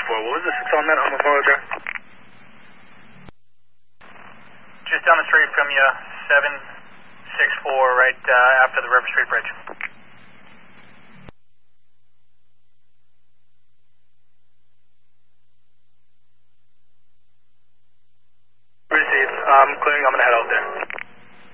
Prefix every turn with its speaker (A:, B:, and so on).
A: What was the 6 on that on Memorial Drive?
B: Just down the street from you, 764, right after the River Street Bridge.
A: Received. I'm clearing. I'm going to head out there.